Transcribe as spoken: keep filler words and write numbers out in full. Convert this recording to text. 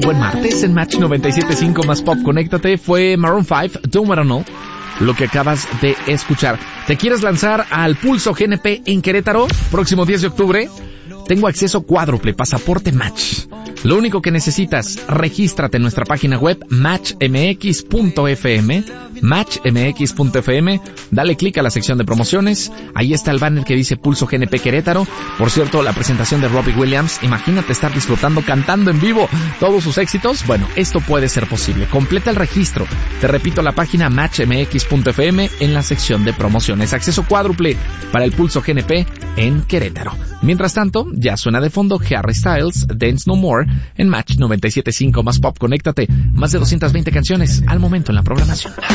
Buen martes en Match noventa y siete punto cinco más Pop. Conéctate. Fue Maroon cinco, Don't Wanna Know, lo que acabas de escuchar. ¿Te quieres lanzar al Pulso G N P en Querétaro? Próximo diez de octubre. Tengo acceso cuádruple, pasaporte Match. Lo único que necesitas, regístrate en nuestra página web match m x punto f m, match m x punto f m, dale clic a la sección de promociones, ahí está el banner que dice Pulso G N P Querétaro. Por cierto, la presentación de Robbie Williams, imagínate estar disfrutando, cantando en vivo todos sus éxitos. Bueno, esto puede ser posible. Completa el registro. Te repito, la página match m x punto f m en la sección de promociones. Acceso cuádruple para el Pulso G N P en Querétaro. Mientras tanto, ya suena de fondo Harry Styles, Dance No More, en Match noventa y siete punto cinco más Pop. Conéctate. Más de doscientas veinte canciones al momento en la programación.